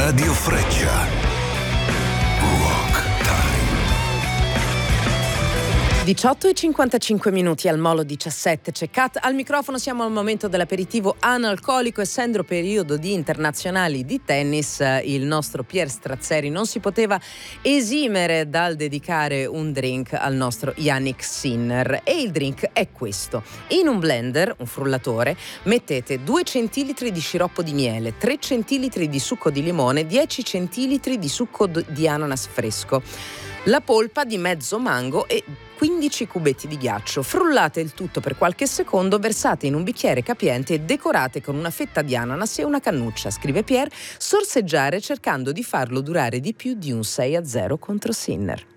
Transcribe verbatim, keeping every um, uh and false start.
Radio Freccia. Rock Time. diciotto e cinquantacinque minuti al Molo diciassette, c'è Kat al microfono, siamo al momento dell'aperitivo analcolico. Essendo periodo di internazionali di tennis, il nostro Pier Strazzeri non si poteva esimere dal dedicare un drink al nostro Jannik Sinner, e il drink è questo: in un blender, un frullatore, mettete due centilitri di sciroppo di miele, tre centilitri di succo di limone, dieci centilitri di succo di ananas fresco, la polpa di mezzo mango e quindici cubetti di ghiaccio. Frullate il tutto per qualche secondo, versate in un bicchiere capiente e decorate con una fetta di ananas e una cannuccia, scrive Pier, sorseggiare cercando di farlo durare di più di un sei a zero contro Sinner.